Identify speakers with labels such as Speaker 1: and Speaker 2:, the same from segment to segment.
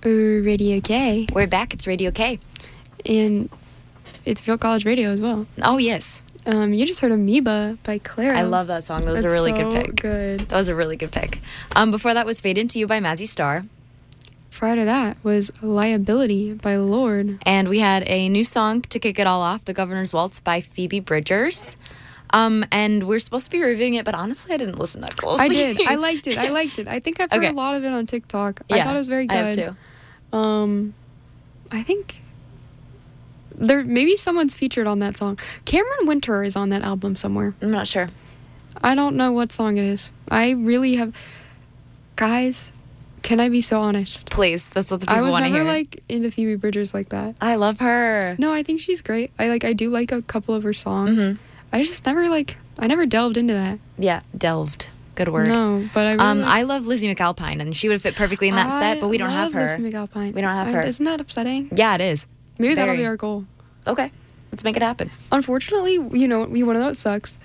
Speaker 1: Radio K.
Speaker 2: We're back. It's Radio K.
Speaker 1: And it's Real College Radio as well.
Speaker 2: Oh, yes.
Speaker 1: You just heard Amoeba by Clara.
Speaker 2: I love that song. That was a really good pick.
Speaker 1: Good.
Speaker 2: That was a really good pick. Before that was Fade Into You by Mazzy Star.
Speaker 1: Prior to that was Liability by Lorde.
Speaker 2: And we had a new song to kick it all off, The Governor's Waltz by Phoebe Bridgers. And we're supposed to be reviewing it, but honestly, I didn't listen that closely.
Speaker 1: I did. I liked it. I think I've heard a lot of it on TikTok. I thought it was very good.
Speaker 2: I have too.
Speaker 1: I think maybe someone's featured on that song. Cameron Winter is on that album somewhere.
Speaker 2: I'm not sure.
Speaker 1: I don't know what song it is. I really have... Guys, can I be so honest?
Speaker 2: Please, that's what the people want to hear.
Speaker 1: I was never, into Phoebe Bridgers like that.
Speaker 2: I love her.
Speaker 1: No, I think she's great. I do like a couple of her songs. Mm-hmm. I just never, I never delved into that.
Speaker 2: Yeah, delved. Good word.
Speaker 1: No, but I really
Speaker 2: I love Lizzie McAlpine, and she would fit perfectly in that set, but we don't have her.
Speaker 1: Lizzie McAlpine.
Speaker 2: We don't have her.
Speaker 1: Isn't that upsetting?
Speaker 2: Yeah, it is.
Speaker 1: Maybe that'll be our goal.
Speaker 2: Okay, let's make it happen.
Speaker 1: Unfortunately, you want to know what sucks?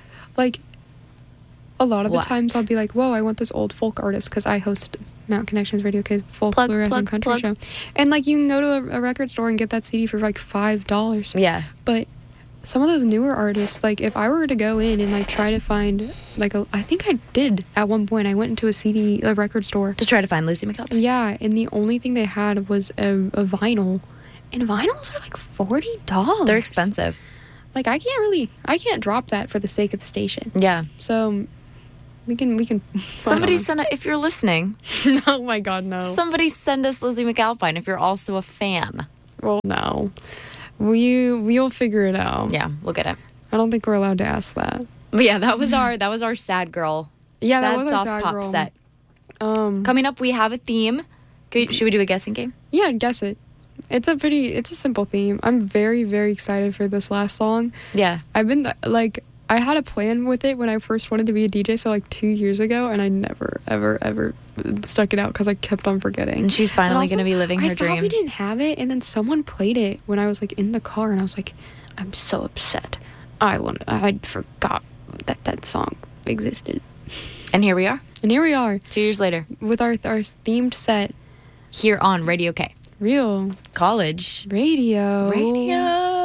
Speaker 1: A lot of the times I'll be like, whoa, I want this old folk artist, because I host Mount Connections Radio K's folk bluegrass and country show. And, you can go to a record store and get that CD for, $5.
Speaker 2: Yeah.
Speaker 1: But some of those newer artists, if I were to go in and, try to find, I think I did at one point. I went into a record store.
Speaker 2: To try to find Lizzie McAlpine?
Speaker 1: Yeah, and the only thing they had was a vinyl. And vinyls are, $40.
Speaker 2: They're expensive.
Speaker 1: I can't drop that for the sake of the station.
Speaker 2: Yeah.
Speaker 1: So... We can.
Speaker 2: Somebody send if you're listening.
Speaker 1: Oh my God, no.
Speaker 2: Somebody send us Lizzie McAlpine if you're also a fan.
Speaker 1: Well, no. We'll figure it out.
Speaker 2: Yeah, we'll get it.
Speaker 1: I don't think we're allowed to ask that.
Speaker 2: But yeah, that was our sad girl.
Speaker 1: Yeah,
Speaker 2: sad
Speaker 1: that was
Speaker 2: soft
Speaker 1: our sad
Speaker 2: pop
Speaker 1: girl
Speaker 2: set.
Speaker 1: Coming
Speaker 2: up, we have a theme. Should we do a guessing game?
Speaker 1: Yeah, guess it. It's a simple theme. I'm very, very excited for this last song.
Speaker 2: Yeah.
Speaker 1: I've been I had a plan with it when I first wanted to be a DJ, so 2 years ago, and I never, ever, ever stuck it out because I kept on forgetting.
Speaker 2: And she's finally going to be living her dreams.
Speaker 1: I thought we didn't have it, and then someone played it when I was in the car, and I was like, I'm so upset. I forgot that song existed.
Speaker 2: And here we are.
Speaker 1: 2
Speaker 2: years later.
Speaker 1: With our themed set.
Speaker 2: Here on Radio K.
Speaker 1: Real
Speaker 2: College
Speaker 1: Radio.